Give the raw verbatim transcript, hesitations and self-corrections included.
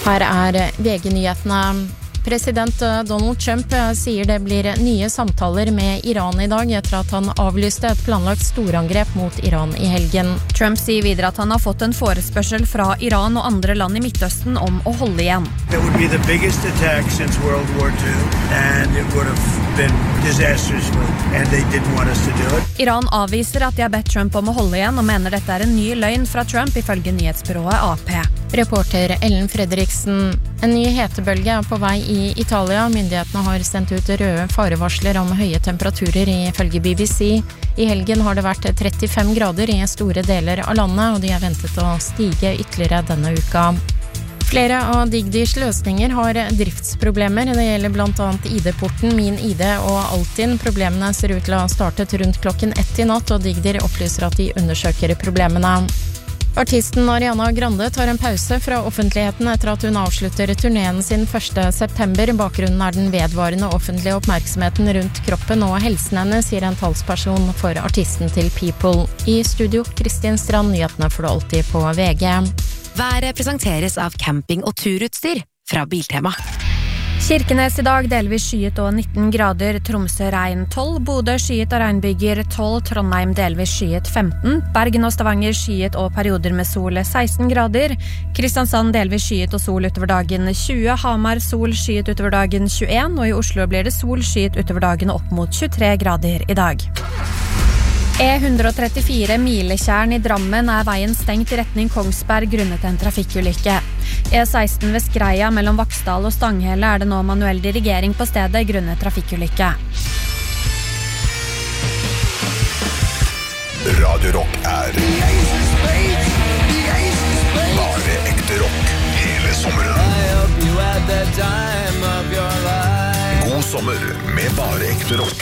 Her er V G-nyhetene. President Donald Trump sier det blir nye samtaler med Iran i dag etter at han avlyste et planlagt storangrep mot Iran i helgen. Trump sier videre at han har fått en forespørsel fra Iran og andre land i Midtøsten om å holde igjen. It would be the biggest attack since World War Two, and it would have been disastrous, and they didn't want us to do it. Iran avviser at de har bedt Trump om å holde igjen og mener dette er en ny løgn fra Trump ifølge nyhetsbyrået A P. Reporter Ellen Fredriksen. En ny hetebølge er på vei i Italia. Myndighetene har sendt ut røde farevarsler om høye temperaturer ifølge B B C. I helgen har det vært trettifem grader i store deler av landet, og de er ventet å stige ytterligere denne uka. Flere av Digdis løsninger har driftsproblemer. Det gjelder blant annet I D-porten, Min I D og Altinn. Problemene ser ut til å ha startet rundt klokken ett i natt, og Digdir opplyser at de undersøker problemene. Artisten Ariana Grande tar en pause fra offentligheten etter at hun avslutter turneen sin første september. Bakgrunnen er den vedvarende offentlige oppmerksomheten rundt kroppen og helsen hennes, sier en talsperson for artisten til People. I studio, Kristin Strand, nyhetene får du alltid på V G. Været presenteres av camping- og turutstyr fra Biltema. Kirkenes i dag delvis skyet og nitten grader, Tromsø regn tolv, Bodø skyet og regnbyger tolv, Trondheim delvis skyet femten, Bergen og Stavanger skyet og perioder med sol seksten grader, Kristiansand delvis skyet og sol utover dagen tjue, Hamar sol skyet utover dagen tjueen, og i Oslo blir det sol skyet utover dagen opp mot tjuetre grader i dag. E one thirty-four Milekjern i Drammen er veien stengt i retning Kongsberg grunnet en trafikkulykke. E sixteen ved Skreia mellom Vaksdal og Stanghelle er det nå manuell dirigering på stedet grunnet trafikkulykke. Radio Rock er bare ekte rock hele sommeren. God sommer med bare ekte rock.